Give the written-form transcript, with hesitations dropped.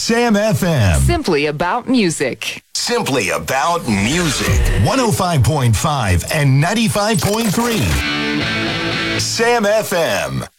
Sam FM. Simply about music. Simply about music. 105.5 and 95.3. Sam FM.